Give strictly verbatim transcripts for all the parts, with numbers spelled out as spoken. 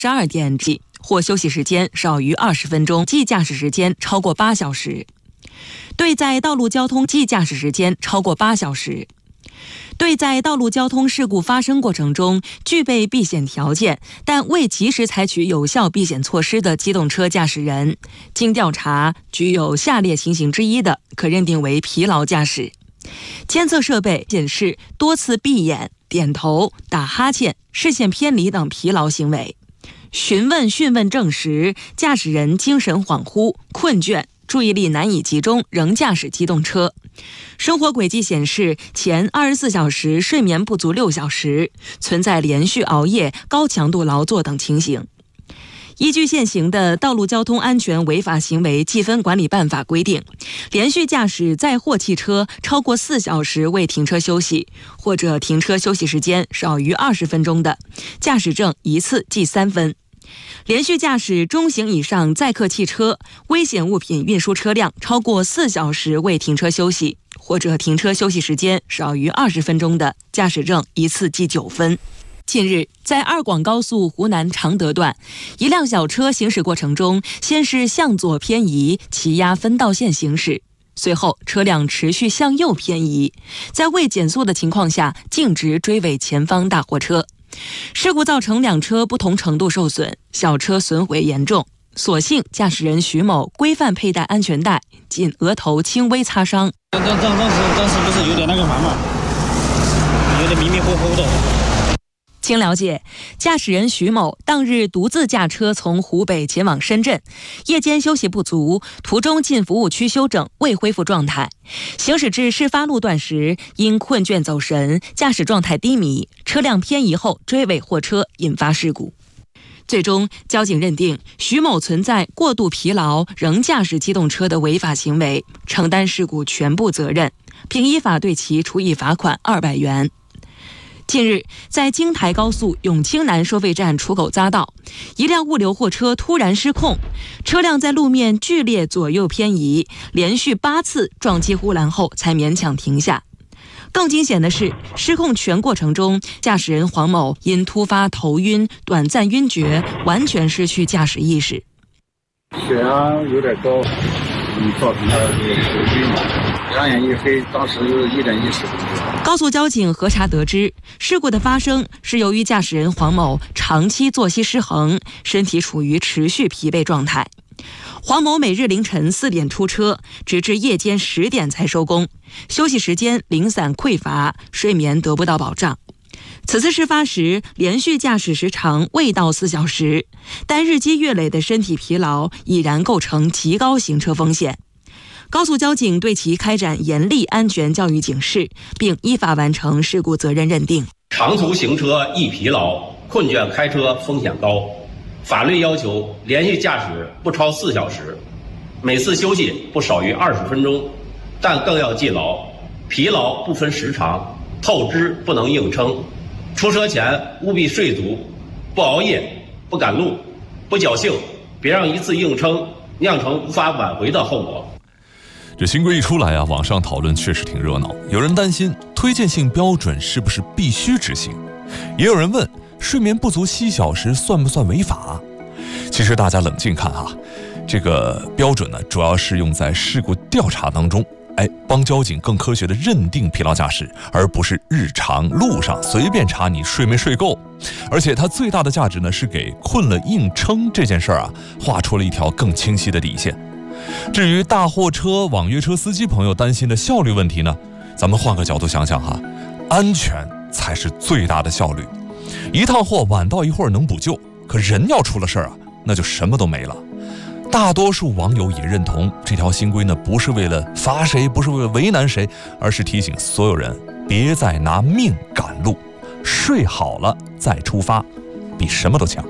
十二点起或休息时间少于二十分钟，即驾驶时间超过八小时；对在道路交通即驾驶时间超过八小时；对在道路交通事故发生过程中具备避险条件但未及时采取有效避险措施的机动车驾驶人，经调查具有下列情形之一的，可认定为疲劳驾驶：监测设备显示多次闭眼、点头、打哈欠、视线偏离等疲劳行为；询问讯问证实驾驶人精神恍惚、困倦、注意力难以集中，仍驾驶机动车；生活轨迹显示前二十四小时睡眠不足六小时，存在连续熬夜、高强度劳作等情形。依据现行的《道路交通安全违法行为记分管理办法》规定，连续驾驶载货汽车超过四小时未停车休息，或者停车休息时间少于二十分钟的，驾驶证一次记三分；连续驾驶中型以上载客汽车、危险物品运输车辆超过四小时未停车休息，或者停车休息时间少于二十分钟的，驾驶证一次记九分。近日，在二广高速湖南常德段，一辆小车行驶过程中，先是向左偏移，骑压分道线行驶，随后车辆持续向右偏移，在未减速的情况下径直追尾前方大货车。事故造成两车不同程度受损，小车损毁严重，所幸驾驶人徐某规范佩戴安全带，仅额头轻微擦伤。 当当当时当时不是有点那个嘛嘛，有点迷迷糊糊的。 经了解，驾驶人徐某当日独自驾车从湖北前往深圳，夜间休息不足，途中进服务区休整，未恢复状态。行驶至事发路段时，因困倦走神，驾驶状态低迷，车辆偏移后追尾货车，引发事故。最终，交警认定徐某存在过度疲劳仍驾驶机动车的违法行为，承担事故全部责任，并依法对其处以罚款二百元。近日，在京台高速永清南收费站出口匝道，一辆物流货车突然失控，车辆在路面剧烈左右偏移，连续八次撞击护栏后才勉强停下。更惊险的是，失控全过程中，驾驶人黄某因突发头晕、短暂晕厥，完全失去驾驶意识。 血压有点高，嗯，造成了这个头晕，两眼一黑，当时一点意识都没有。 高速交警核查得知，事故的发生是由于驾驶人黄某长期作息失衡，身体处于持续疲惫状态。黄某每日凌晨四点出车，直至夜间十点才收工，休息时间零散匮乏，睡眠得不到保障。此次事发时，连续驾驶时长未到四小时，但日积月累的身体疲劳已然构成极高行车风险。高速交警对其开展严厉安全教育警示，并依法完成事故责任认定。 长途行车易疲劳，困倦开车风险高。法律要求连续驾驶不超四小时，每次休息不少于二十分钟，但更要记牢：疲劳不分时长，透支不能硬撑。出车前务必睡足，不熬夜，不赶路，不侥幸，别让一次硬撑酿成无法挽回的后果。 这新规一出来啊，网上讨论确实挺热闹。有人担心推荐性标准是不是必须执行，也有人问睡眠不足七小时算不算违法。其实大家冷静看啊，这个标准呢，主要是用在事故调查当中，哎，帮交警更科学地认定疲劳驾驶，而不是日常路上随便查你睡没睡够。而且它最大的价值呢，是给困了硬撑这件事儿啊，画出了一条更清晰的底线。至于大货车、网约车司机朋友担心的效率问题呢，咱们换个角度想想哈，安全才是最大的效率。一趟货晚到一会儿能补救，可人要出了事儿啊，那就什么都没了。大多数网友也认同这条新规呢，不是为了罚谁，不是为了为难谁，而是提醒所有人别再拿命赶路，睡好了再出发，比什么都强。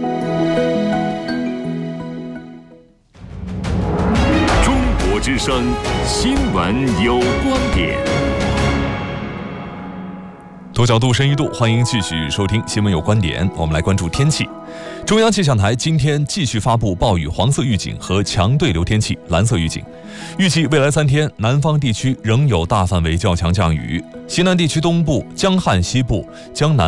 中国之声新闻有观点。 多角度深一度，欢迎继续收听新闻有观点。我们来关注天气。中央气象台今天继续发布暴雨黄色预警和强对流天气蓝色预警，预计未来三天南方地区仍有大范围较强降雨，西南地区东部、江汉西部、江南